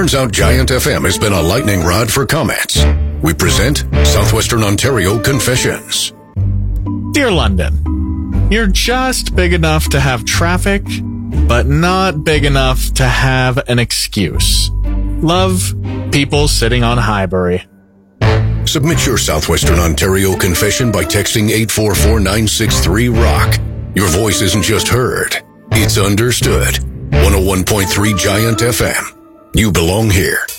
Turns out Giant FM has been a lightning rod for comments. We present Southwestern Ontario Confessions. Dear London, you're just big enough to have traffic, but not big enough to have an excuse. Love, people sitting on Highbury. Submit your Southwestern Ontario confession by texting 844-963-ROCK. Your voice isn't just heard, it's understood. 101.3 Giant FM. You belong here.